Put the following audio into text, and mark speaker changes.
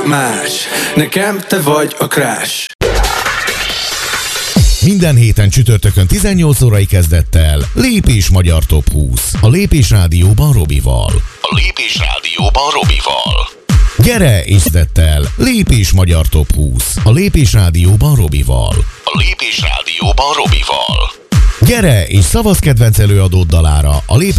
Speaker 1: más. Nekem te vagy a crush.
Speaker 2: Minden héten csütörtökön 18 órai kezdettel Lépés Magyar Top 20. A Lépés Rádióban Robival. Gyere és kezdettel Lépés Magyar Top 20. A Lépés Rádióban Robival. Gyere és szavazz kedvenc előadód dalára a Lépés